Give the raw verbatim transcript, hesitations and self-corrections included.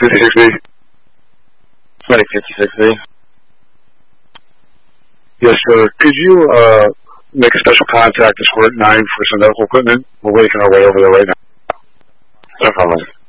fifty-six B. Medic fifty-six B. Yes, sir. Could you uh, make a special contact to Squirt nine for some medical equipment? We're making our way over there right now. No problem.